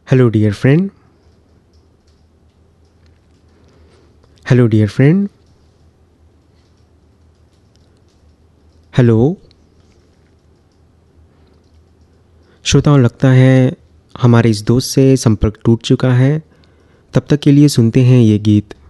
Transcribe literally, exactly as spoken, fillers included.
Hello, dear friend. Hello, dear friend. Hello. श्रोताओं, लगता है हमारे इस दोस्त से संपर्क टूट चुका है। तब तक के लिए सुनते हैं ये गीत।